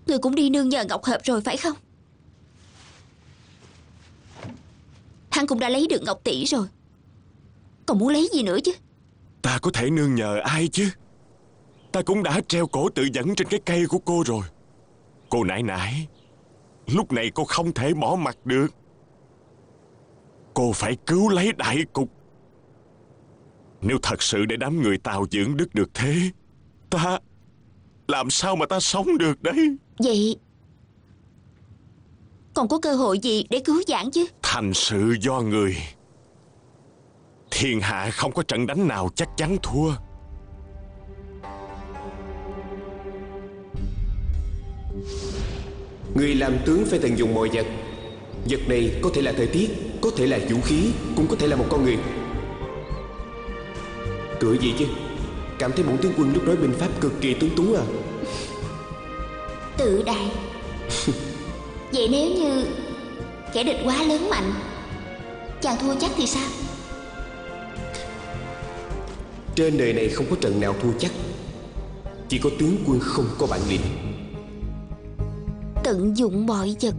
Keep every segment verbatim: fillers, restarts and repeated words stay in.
Người cũng đi nương nhờ ngọc hộp rồi phải không? Hắn cũng đã lấy được ngọc tỷ rồi, còn muốn lấy gì nữa chứ? Ta có thể nương nhờ ai chứ? Ta cũng đã treo cổ tự vẫn trên cái cây của cô rồi. Cô nãi nãi, lúc này cô không thể bỏ mặc được. Cô phải cứu lấy đại cục. Nếu thật sự để đám người Tào dưỡng đức được thế, ta làm sao mà ta sống được đấy? Vậy còn có cơ hội gì để cứu vãn chứ? Thành sự do người. Thiên hạ không có trận đánh nào chắc chắn thua. Người làm tướng phải tận dụng mọi vật. Vật này có thể là thời tiết, có thể là vũ khí, cũng có thể là một con người. Cười gì chứ? Cảm thấy bổn tướng quân lúc nói binh pháp cực kỳ tuấn tú à. Tự đại. Vậy nếu như kẻ địch quá lớn mạnh, chàng thua chắc thì sao? Trên đời này không có trận nào thua chắc, chỉ có tướng quân không có bản lĩnh. Tận dụng mọi vật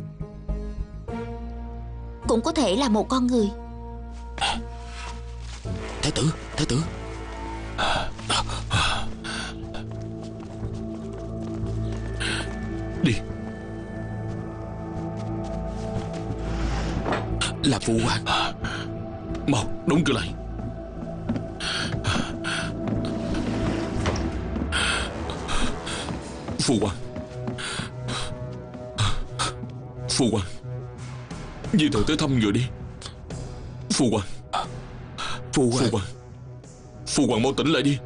cũng có thể là một con người. Thái tử, thái tử. Đi. Là phụ hoàng. Mau đóng cửa lại. Phụ hoàng. Phụ hoàng, Di thần tới thăm người đi. Phụ hoàng. Phụ hoàng. Phụ hoàng. Phụ hoàng mau tỉnh lại đi.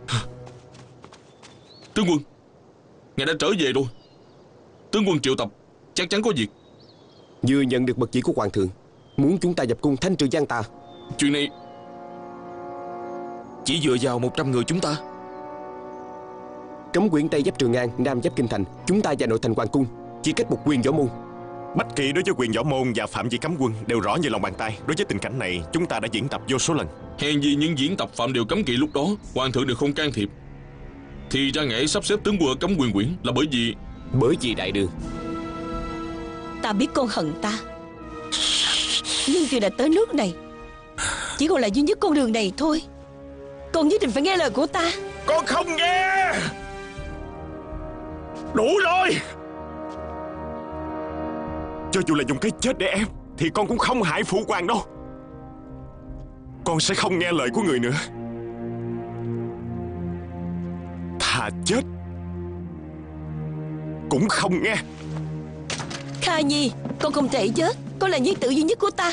Tướng quân, ngài đã trở về rồi. Tướng quân triệu tập chắc chắn có việc. Vừa nhận được mật chỉ của hoàng thượng, muốn chúng ta dập cung thanh trừ gian tà. Chuyện này chỉ dựa vào một trăm người chúng ta. Cấm quyển Tây giáp Trường An, Nam giáp Kinh Thành, chúng ta và nội thành hoàng cung chỉ cách một quyền võ môn. Bách kỵ đối với quyền võ môn và phạm vi cấm quân đều rõ như lòng bàn tay. Đối với tình cảnh này, chúng ta đã diễn tập vô số lần. Hèn gì những diễn tập phạm điều cấm kỵ lúc đó hoàng thượng đều không can thiệp. Thì ra ngài sắp xếp tướng quân ở cấm quyền quyển là bởi vì Bởi vì đại đường. Ta biết con hận ta, nhưng chuyện đã tới nước này, chỉ còn là duy nhất con đường này thôi. Con nhất định phải nghe lời của ta. Con không nghe. Đủ rồi. Cho dù là dùng cái chết để ép thì con cũng không hại phụ hoàng đâu. Con sẽ không nghe lời của người nữa. Thà chết cũng không nghe. Kha Nhi, con không thể chết. Con là nhi tử duy nhất của ta.